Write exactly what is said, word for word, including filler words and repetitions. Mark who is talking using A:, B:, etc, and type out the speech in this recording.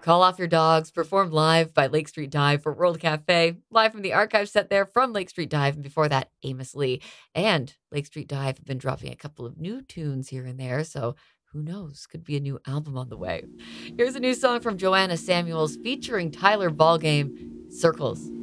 A: Call Off Your Dogs, performed live by Lake Street Dive for World Cafe, live from the archive set there from Lake Street Dive, and before that, Amos Lee. And Lake Street Dive have been dropping a couple of new tunes here and there, so who knows? Could be a new album on the way. Here's a new song from Joanna Samuels featuring Tyler Ballgame, Circles.